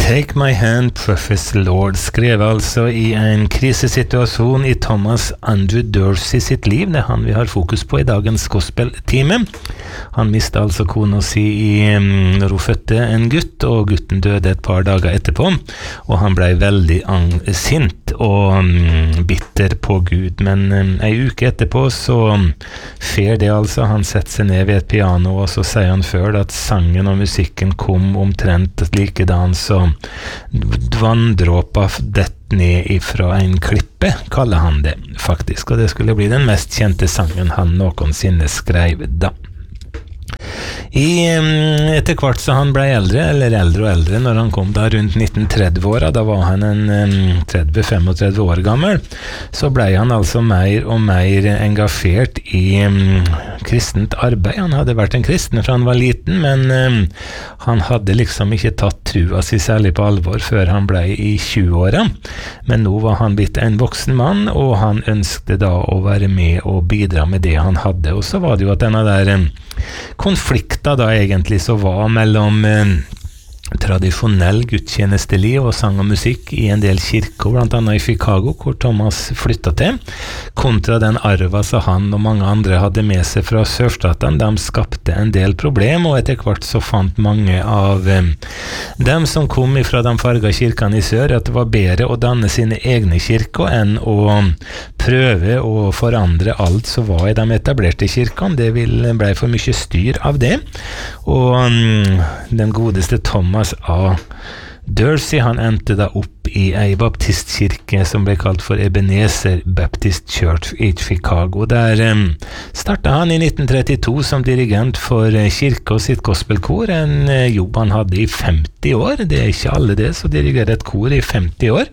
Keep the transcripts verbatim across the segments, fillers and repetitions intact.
Take My Hand, Precious Lord, skrev altså i en krisesituasjon i Thomas Andrew Dorsey sitt liv. Det er han vi har fokus på i dagens gospel-time. Han mistet altså kona si i, når hun fødte en gutt, og gutten døde et par dager etterpå, og han ble veldig sint og um, bitter på Gud. Men um, en uke etterpå så fer det altså, han setter seg ned ved et piano, og så sier han før at sangen og musikken kom omtrent likedan, så vanndråpa dett ned ifra en klippe, kaller han det faktisk, og det skulle bli den mest kjente sangen han noensinne skrev da. I, etter hvert så han ble eldre, eller eldre og eldre, når han kom da rundt nitten tretti-åra, da var han en tretti til femogtretti år gammel, så ble han altså mer og mer engasjert i um, kristent arbeid. Han hadde vært en kristen fra han var liten, men um, han hadde liksom ikke tatt trua si særlig på alvor før han ble i tjue-åra. Men nå var han blitt en voksen mann, og han ønsket da å være med og bidra med det han hadde. Og så var det jo at denne der um, konflikta da egentlig så var mellom eh, tradisjonell gudstjenesteliv og sang og musikk i en del kirker, blant annet i Chicago, hvor Thomas flyttet til, kontra den arva som han og mange andre hadde med seg fra sørstaten. De skapte en del problem, og etter hvert så fant mange av eh, dem som kom fra de farga kirkene i sør, at det var bedre å danne sine egne kirker enn å prøve å forandre alt som var i de etablerte kirkene. Det ble for mye styr av det, og um, den godeste Thomas A. Dorsey, han endte da opp i ei baptistkirke som ble kalt for Ebenezer Baptist Church i Chicago. Der um, startet han i nitten trettito som dirigent for uh, kirke og sitt gospelkor, en uh, jobb han hadde i femti år. Det er ikke alle det, så dirigerer et kor i femti år.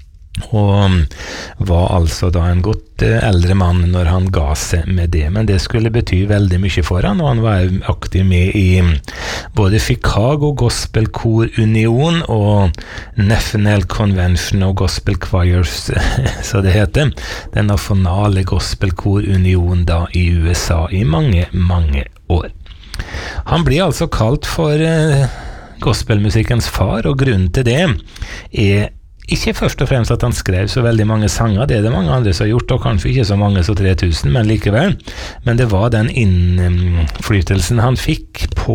Og var altså da en godt eldre mann når han ga seg med det, men det skulle bety veldig mye for han, og han var aktiv med i både Chicago Gospel Kor Union og National Convention of Gospel Choirs, så det heter, den nasjonale Gospel Kor Union da i U S A i mange, mange år. Han blir altså kalt for uh, gospelmusikkens far, og grunnen til det er ikke først og fremst at han skrev så veldig mange sanger, det er det mange andre som har gjort, og kanskje ikke så mange så tre tusen, men likevel. Men det var den innflytelsen han fikk på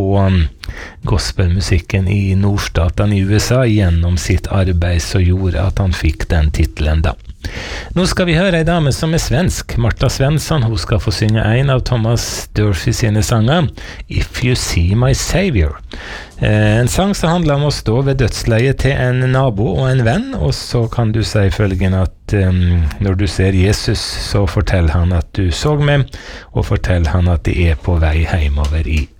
gospelmusikken i nordstaten i U S A gjennom sitt arbeid som gjorde at han fikk den titelen da. Nå skal vi høre en dame som er svensk, Martha Svensson. Hun skal få synge en av Thomas Dorsey sine sanger, If You See My Savior. Eh, en sang som handler om å stå ved dødsleiet til en nabo og en venn, og så kan du si følgende at um, når du ser Jesus, så fortell han at du så meg, og fortell han at de er på vei hjemover i